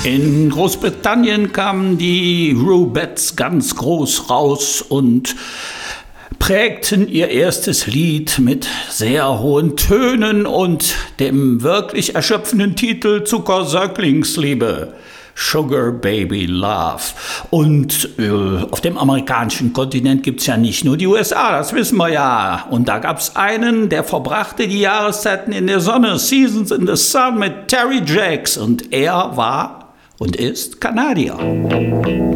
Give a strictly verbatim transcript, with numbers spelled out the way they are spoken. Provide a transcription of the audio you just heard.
In Großbritannien kamen die Rubettes ganz groß raus und prägten ihr erstes Lied mit sehr hohen Tönen und dem wirklich erschöpfenden Titel Zuckersäuglingsliebe, Sugar Baby Love. Und äh, auf dem amerikanischen Kontinent gibt's ja nicht nur die U S A, das wissen wir ja. Und da gab's einen, der verbrachte die Jahreszeiten in der Sonne, Seasons in the Sun mit Terry Jacks. Und er war und ist Kanadier.